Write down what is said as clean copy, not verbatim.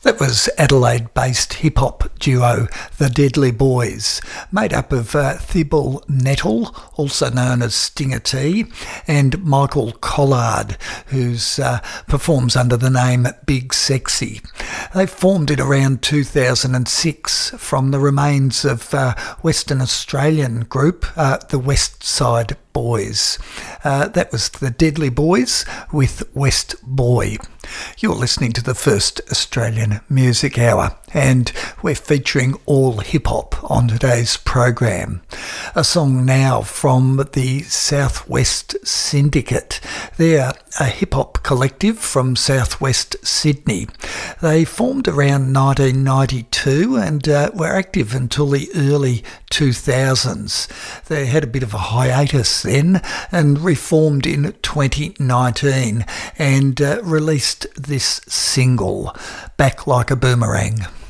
That was Adelaide-based hip-hop duo The Deadly Boys, made up of Thibault Nettle, also known as Stinger T, and Michael Collard, who performs under the name Big Sexy. They formed in around 2006 from the remains of Western Australian group, the West Side Boys. That was The Deadly Boys with West Boy. You're listening to the First Australian Music Hour, and we're featuring all hip-hop on today's program. A song now from the Southwest Syndicate. They're a hip-hop collective from southwest Sydney. They formed around 1992 and were active until the early 2000s. They had a bit of a hiatus then and reformed in 2019 and released this single, Back Like a Boomerang.